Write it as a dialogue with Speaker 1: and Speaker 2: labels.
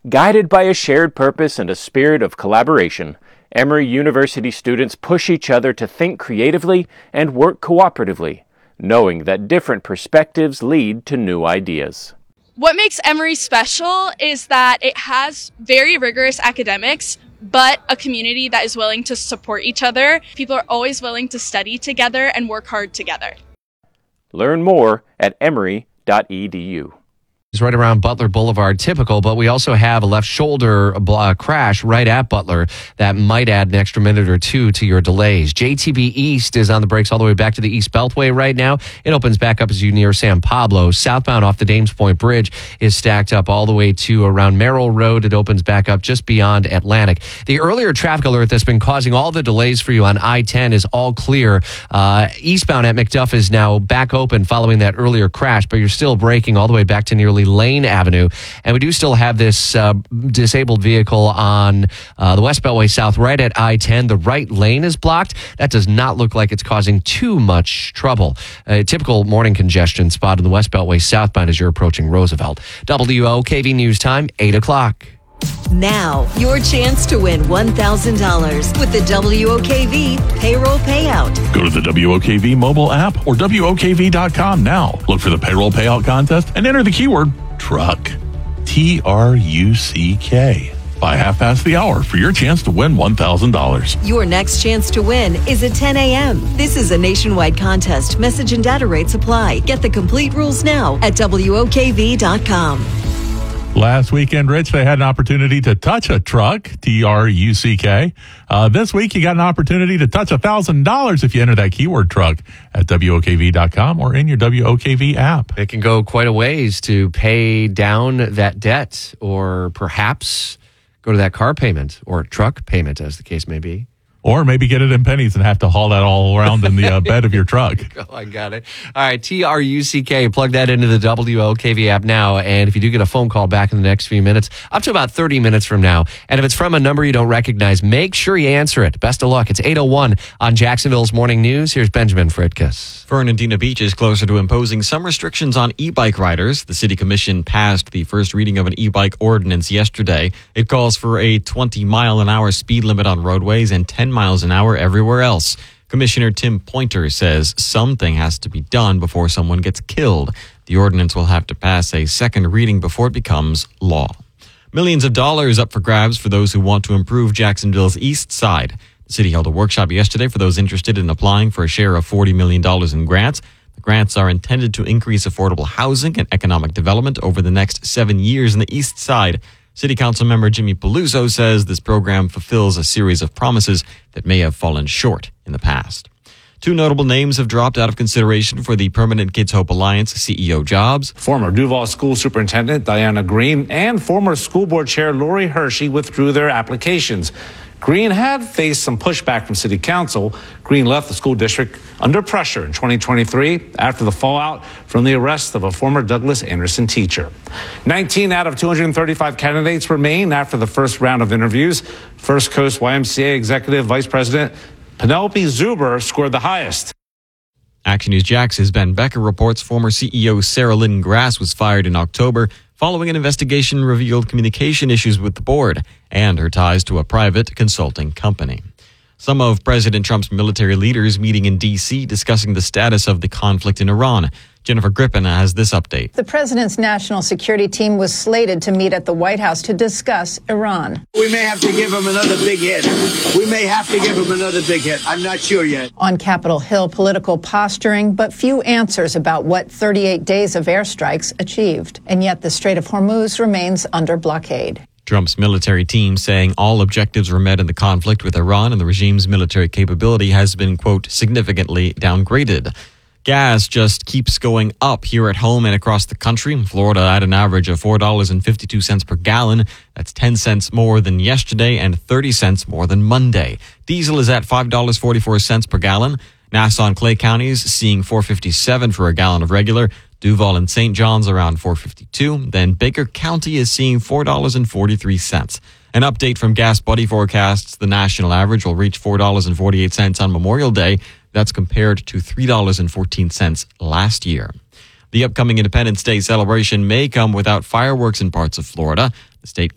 Speaker 1: Guided by a shared purpose and a spirit of collaboration, Emory University students push each other to think creatively and work cooperatively, knowing that different perspectives lead to new ideas.
Speaker 2: What makes Emory special is that it has very rigorous academics, but a community that is willing to support each other. People are always willing to study together and work hard together.
Speaker 1: Learn more at emory.edu.
Speaker 3: It's right around Butler Boulevard, typical, but we also have a left shoulder crash right at Butler that might add an extra minute or two to your delays. JTB East is on the brakes all the way back to the East Beltway right now. It opens back up as you near San Pablo. Southbound off the Dames Point Bridge is stacked up all the way to around Merrill Road. It opens back up just beyond Atlantic. The earlier traffic alert that's been causing all the delays for you on I-10 is all clear. Eastbound at McDuff is now back open following that earlier crash, but you're still braking all the way back to nearly Lane Avenue. And we do still have this disabled vehicle on the West Beltway South right at I-10. The right lane is blocked. That does not look like it's causing too much trouble. A typical morning congestion spot in the West Beltway southbound as you're approaching Roosevelt. WOKV News Time, 8 o'clock.
Speaker 4: Now, your chance to win $1,000 with the WOKV payroll payout.
Speaker 5: Go to the WOKV mobile app or WOKV.com now. Look for the payroll payout contest and enter the keyword truck. TRUCK. By 1:30 for your chance to win $1,000.
Speaker 4: Your next chance to win is at 10 a.m. This is a nationwide contest. Message and data rates apply. Get the complete rules now at WOKV.com.
Speaker 5: Last weekend, Rich, they had an opportunity to touch a truck, TRUCK. This week, you got an opportunity to touch $1,000 if you enter that keyword truck at WOKV.com or in your WOKV app.
Speaker 3: It can go quite a ways to pay down that debt or perhaps go to that car payment or truck payment, as the case may be.
Speaker 5: Or maybe get it in pennies and have to haul that all around in the bed of your truck.
Speaker 3: Oh, I got it. All right, TRUCK. Plug that into the WOKV app now. And if you do get a phone call back in the next few minutes, up to about 30 minutes from now, and if it's from a number you don't recognize, make sure you answer it. Best of luck. It's 8:01 on Jacksonville's Morning News. Here's Benjamin Fritkus.
Speaker 6: Fernandina Beach is closer to imposing some restrictions on e-bike riders. The City Commission passed the first reading of an e-bike ordinance yesterday. It calls for a 20-mile-an-hour speed limit on roadways and 10 miles an hour everywhere else. Commissioner Tim Pointer says something has to be done before someone gets killed. The ordinance will have to pass a second reading before it becomes law. Millions of dollars up for grabs for those who want to improve Jacksonville's east side. The city held a workshop yesterday for those interested in applying for a share of $40 million in grants. The grants are intended to increase affordable housing and economic development over the next 7 years in the east side. City Council member Jimmy Paluzzo says this program fulfills a series of promises that may have fallen short in the past. Two notable names have dropped out of consideration for the Permanent Kids Hope Alliance CEO jobs.
Speaker 7: Former Duval School Superintendent Diana Green and former school board chair Lori Hershey withdrew their applications. Green had faced some pushback from City Council. Green left the school district under pressure in 2023 after the fallout from the arrest of a former Douglas Anderson teacher. 19 out of 235 candidates remain after the first round of interviews. First Coast YMCA Executive Vice President Penelope Zuber scored the highest.
Speaker 6: Action News Jax's Ben Becker reports former CEO Sarah Lynn Grass was fired in October following an investigation revealed communication issues with the board and her ties to a private consulting company. Some of President Trump's military leaders meeting in D.C. discussing the status of the conflict in Iran. Jennifer Griffin has this update.
Speaker 8: The president's national security team was slated to meet at the White House to discuss Iran.
Speaker 9: We may have to give him another big hit. I'm not sure yet.
Speaker 8: On Capitol Hill, political posturing, but few answers about what 38 days of airstrikes achieved. And yet the Strait of Hormuz remains under blockade.
Speaker 6: Trump's military team saying all objectives were met in the conflict with Iran and the regime's military capability has been, quote, significantly downgraded. Gas just keeps going up here at home and across the country. In Florida, at an average of $4.52 per gallon. That's 10 cents more than yesterday and 30 cents more than Monday. Diesel is at $5.44 per gallon. Nassau and Clay counties seeing $4.57 for a gallon of regular. Duval and St. John's around $4.52. Then Baker County is seeing $4.43. An update from Gas Buddy forecasts the national average will reach $4.48 on Memorial Day. That's compared to $3.14 last year. The upcoming Independence Day celebration may come without fireworks in parts of Florida. The state